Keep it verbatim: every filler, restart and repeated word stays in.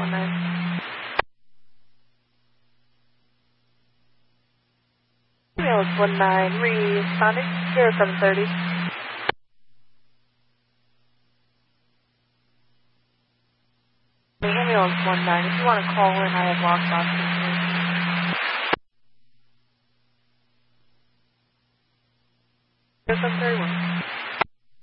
one nine. Ambulance one nine, responding, zero seven thirty. Ambulance one nine, if you want to call in, I have lost oxygen. zero seven thirty-one.